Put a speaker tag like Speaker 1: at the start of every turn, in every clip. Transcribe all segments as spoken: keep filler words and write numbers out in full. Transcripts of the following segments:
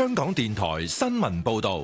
Speaker 1: 香港電台新聞報道。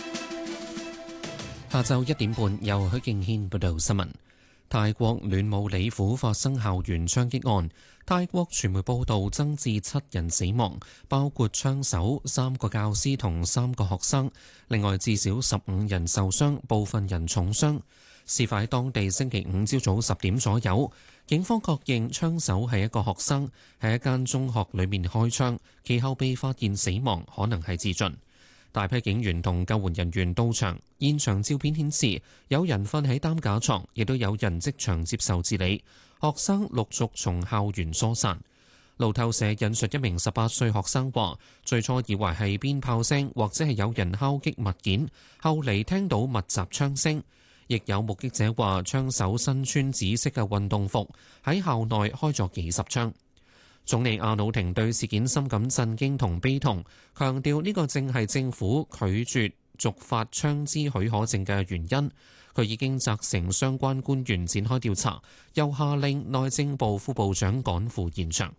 Speaker 2: 下晝一點半，由許敬軒報道新聞。泰國暖武里府發生校園槍擊案，泰國傳媒報道增至七人死亡，包括槍手、三個教師同三個學生，另外至少十五人受傷，部分人重傷。事發喺當地星期五朝早十點左右，警方確認槍手係一個學生，喺一間中學裏面開槍，其後被發現死亡，可能係自盡。大批警員同救援人員到場，現場照片顯示有人瞓喺擔架床，亦都有人即場接受治理。學生陸續從校園疏散。路透社引述一名十八歲學生話，最初以為係鞭炮聲或者係有人敲擊物件，後嚟聽到密集槍聲。亦有目擊者話，槍手身穿紫色嘅運動服，喺校內開咗幾十槍。總理阿努廷對事件深感震驚同悲痛，強調呢個正係政府拒絕續發槍支許可證嘅原因。佢已經責成相關官員展開調查，又下令內政部副部長趕赴現場。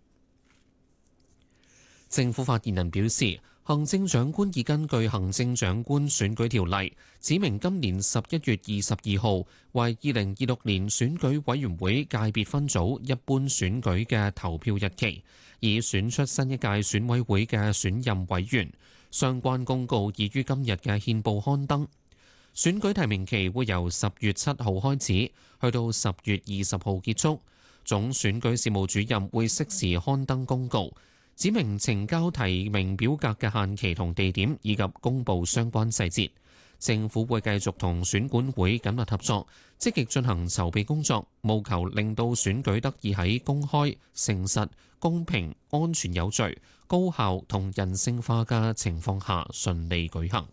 Speaker 2: 政府發言人表示，行政長官已根據行政長官選舉條例，指明今年十一月二十二號為二零二六年選舉委員會界別分組一般選舉嘅投票日期，以選出新一屆選委會嘅選任委員。相關公告已於今日嘅憲報刊登。選舉提名期會由十月七號開始，去到十月二十號結束。總選舉事務主任會適時刊登公告，指明呈交提名表格嘅限期同地點，以及公佈相關細節。政府會繼續同選管會緊密合作，積極進行籌備工作，務求令到選舉得以喺公開、誠實、公平、安全有序、高效同人性化嘅情況下順利舉行。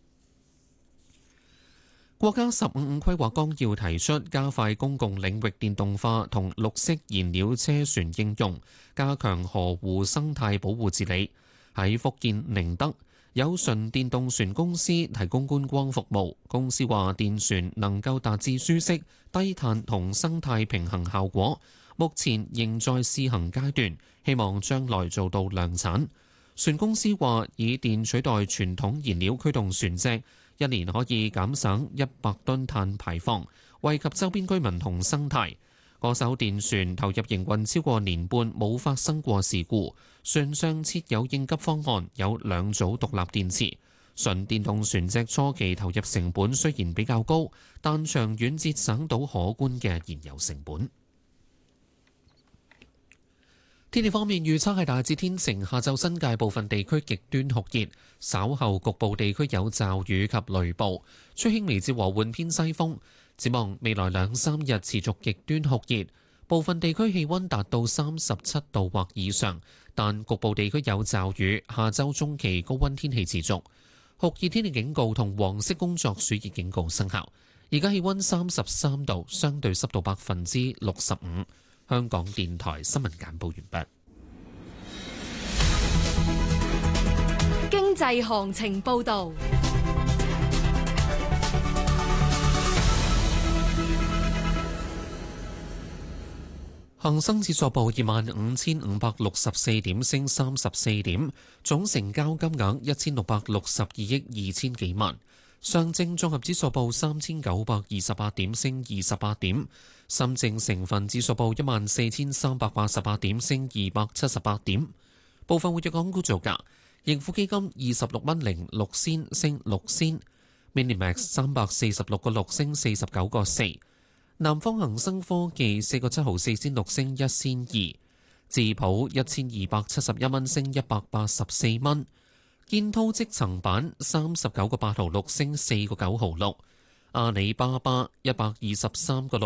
Speaker 2: 國家十五五規劃綱要提出，加快公共領域電動化同綠色燃料車船應用，加強河湖生態保護治理。喺福建寧德，有純電動船公司提供觀光服務。公司話電船能夠達至舒適、低碳同生態平衡效果，目前仍在試行階段，希望將來做到量產。船公司話以電取代傳統燃料驅動船隻，一年可以減省一百噸碳排放，惠及周邊居民同生態。嗰艘電船投入營運超過年半，冇發生過事故。船上設有應急方案，有兩組獨立電池。純電動船隻初期投入成本雖然比較高，但長遠節省到可觀嘅燃油成本。天氣方面預測係大致天晴，下晝新界部分地區極端酷熱，稍後局部地區有驟雨及雷暴，吹輕微至和緩偏西風。展望未來兩三日持續極端酷熱，部分地區氣溫達到三十七度或以上，但局部地區有驟雨。下週中期高溫天氣持續，酷熱天氣警告同黃色工作暑熱警告生效。而家氣溫三十三度，相對濕度百分之六十五。香港電台新聞簡報完畢。
Speaker 3: 經濟行情報導。
Speaker 2: 恒生指數報二萬五千五百六十四點，升三十四點，總成交金額一千六百六十二億二千幾萬。上證綜合指數報三千九百二十八點，升二十八點。深證成分指數報一萬四千三百八十八點，升二百七十八點。部分活躍港股造價：盈富基金二十六蚊零六仙，升六仙；Minimax 三百四十六個六，升四十九個四；南方恒生科技四個七毫四仙六，升一仙二；智普一千二百七十一蚊，升一百八十四蚊；建滔積層板三十九個八毫六，升四個九毫六；阿里巴巴一百二十三個六。